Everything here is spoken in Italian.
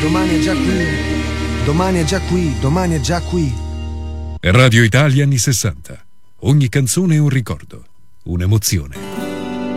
domani è già qui. Domani è già qui, domani è già qui. Radio Italia anni 60. Ogni canzone è un ricordo, un'emozione.